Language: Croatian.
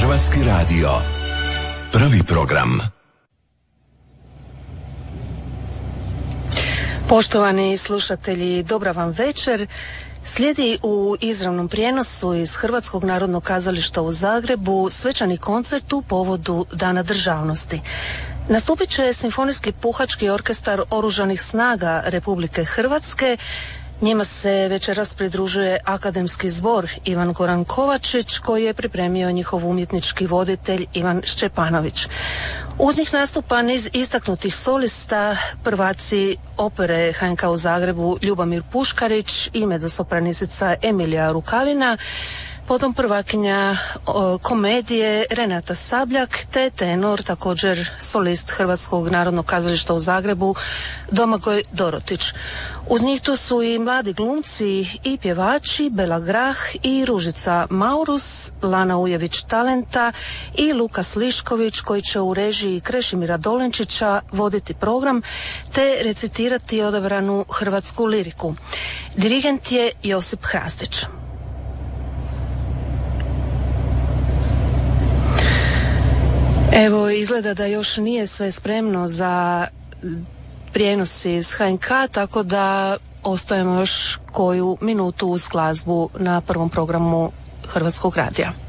Hrvatski radio. Prvi program. Poštovani slušatelji, dobra vam večer. Slijedi u izravnom prijenosu iz Hrvatskog narodnog kazališta u Zagrebu svečani koncert u povodu Dana državnosti. Nastupit će Simfonijski puhački orkestar Oružanih snaga Republike Hrvatske. Njima se večeras pridružuje Akademski zbor Ivan Goran Kovačić, koji je pripremio njihov umjetnički voditelj Ivan Šćepanović. Uz njih nastupa niz istaknutih solista, prvaci opere HNK u Zagrebu Ljubomir Puškarić i mezosopranistica Emilija Rukavina, potom prvakinja komedije Renata Sabljak, te tenor, također solist Hrvatskog narodnog kazališta u Zagrebu Domagoj Dorotić. Uz njih tu su i mladi glumci i pjevači Bela Grah i Ružica Maurus, Lana Ujević Talenta i Lukas Lišković, koji će u režiji Krešimira Dolenčića voditi program te recitirati odabranu hrvatsku liriku. Dirigent je Josip Hrastić. Evo, izgleda da još nije sve spremno za prijenos iz HNK, tako da ostajemo još koju minutu uz glazbu na prvom programu Hrvatskog radija.